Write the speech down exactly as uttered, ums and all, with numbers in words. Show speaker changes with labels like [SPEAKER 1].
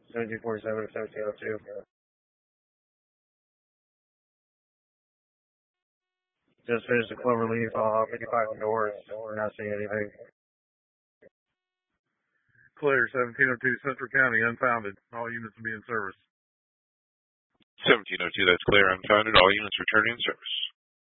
[SPEAKER 1] seventeen forty-seven to seventeen oh two. Just finished the Cloverleaf, uh, fifty-five doors. We're not seeing anything.
[SPEAKER 2] Clear, seventeen oh two, Central County, unfounded. All units will be in service.
[SPEAKER 3] seventeen oh two, that's clear, unfounded. All units returning in service.